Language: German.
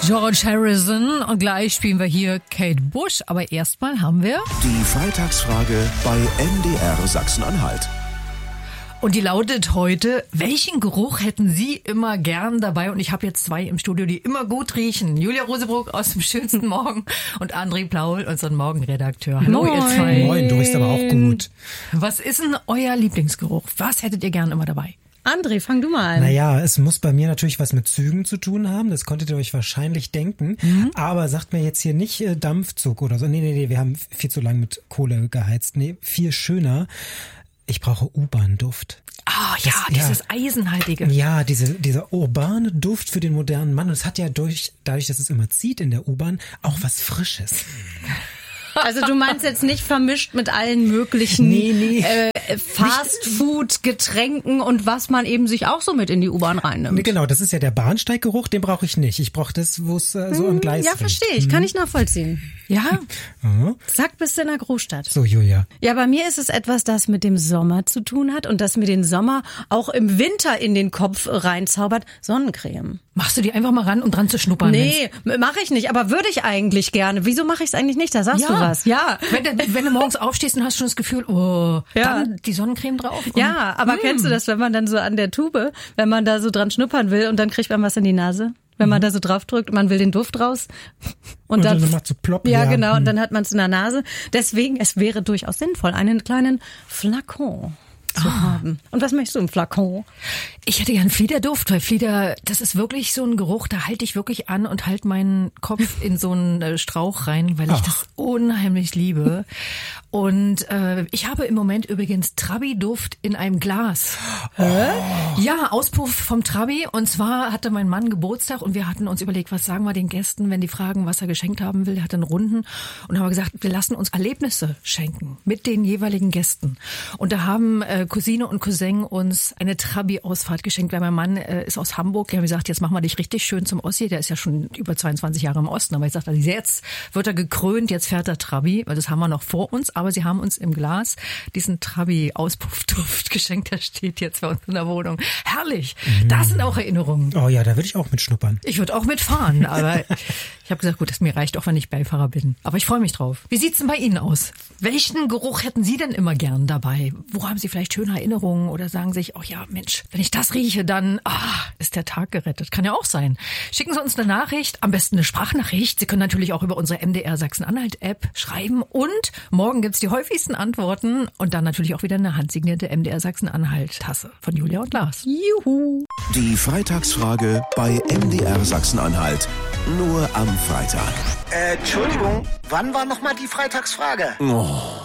George Harrison und gleich spielen wir hier Kate Bush, aber erstmal haben wir die Freitagsfrage bei MDR Sachsen-Anhalt. und die lautet heute, welchen Geruch hätten Sie immer gern dabei? Und ich habe jetzt zwei im Studio, die immer gut riechen. Julia Rosebrook aus dem schönsten Morgen und André Plaul, unseren Morgenredakteur. Hallo Moin. ihr zwei. Moin, du riechst aber auch gut. Was ist denn euer Lieblingsgeruch? Was hättet ihr gern immer dabei? André, fang du mal an. Naja, es muss bei mir natürlich was mit Zügen zu tun haben. Das konntet ihr euch wahrscheinlich denken. Aber sagt mir jetzt hier nicht Dampfzug oder so. Nee, wir haben viel zu lange mit Kohle geheizt. Nee, viel schöner. Ich brauche U-Bahn-Duft. Ah, ja, dieses Eisenhaltige. Ja, dieser urbane Duft für den modernen Mann. Und es hat ja dadurch, dass es immer zieht in der U-Bahn, auch was Frisches. Also du meinst jetzt nicht vermischt mit allen möglichen Nee. Fastfood, Getränken und was man eben sich auch so mit in die U-Bahn reinnimmt. Nee, genau, das ist ja der Bahnsteiggeruch, den brauche ich nicht. Ich brauche das, wo es so am Gleis Ja, riecht. verstehe ich. Kann ich nachvollziehen. Ja, Zack, bist du in der Großstadt. So, Julia. Ja, bei mir ist es etwas, das mit dem Sommer zu tun hat und das mir den Sommer auch im Winter in den Kopf reinzaubert. Sonnencreme. machst du die einfach mal ran, um dran zu schnuppern? Nee, mache ich nicht, aber würde ich eigentlich gerne. Wieso mache ich es eigentlich nicht? Da sagst du was. Ja. Wenn du morgens aufstehst und hast schon das Gefühl, dann die Sonnencreme drauf. Ja, aber kennst du das, wenn man dann so an der Tube, wenn man da so dran schnuppern will und dann kriegt man was in die Nase? Wenn man da so drauf drückt, man will den Duft raus. Und dann macht so plopp. Ja, genau, und dann hat man es in der Nase. Deswegen, es wäre durchaus sinnvoll, einen kleinen Flakon zu haben. Und was möchtest du im Flakon? Ich hätte gern Fliederduft, weil Flieder, das ist wirklich so ein Geruch, da halte ich wirklich an und halte meinen Kopf in so einen Strauch rein, weil ich das unheimlich liebe. Und ich habe im Moment übrigens Trabi-Duft in einem Glas. Ja, Auspuff vom Trabi. Und zwar hatte mein Mann Geburtstag und wir hatten uns überlegt, was sagen wir den Gästen, wenn die fragen, was er geschenkt haben will. Er hat einen Runden und haben gesagt, wir lassen uns Erlebnisse schenken mit den jeweiligen Gästen. Und da haben Cousine und Cousin uns eine Trabi-Ausfahrt geschenkt, weil mein Mann ist aus Hamburg. Die haben gesagt, jetzt machen wir dich richtig schön zum Ossi. Der ist ja schon über 22 Jahre im Osten. Aber ich sagte, jetzt wird er gekrönt, jetzt fährt er Trabi. Weil das haben wir noch vor uns. Aber sie haben uns im Glas diesen Trabi-Auspuffduft geschenkt. Der steht jetzt bei uns in der Wohnung. Herrlich. Das sind auch Erinnerungen. Oh ja, da würde ich auch mitschnuppern. Ich würde auch mitfahren, aber ich habe gesagt, gut, das mir reicht auch, wenn ich Beifahrer bin. Aber ich freue mich drauf. Wie sieht's denn bei Ihnen aus? Welchen Geruch hätten Sie denn immer gern dabei? Wo haben Sie vielleicht schöne Erinnerungen oder sagen sich, oh ja, Mensch, wenn ich das rieche, dann ist der Tag gerettet. Kann ja auch sein. Schicken Sie uns eine Nachricht, am besten eine Sprachnachricht. Sie können natürlich auch über unsere MDR Sachsen-Anhalt-App schreiben. Und morgen gibt's die häufigsten Antworten und dann natürlich auch wieder eine handsignierte MDR Sachsen-Anhalt-Tasse von Julia und Lars. Juhu. Die Freitagsfrage bei MDR Sachsen-Anhalt. Nur am Freitag. Entschuldigung, wann war nochmal die Freitagsfrage? Oh.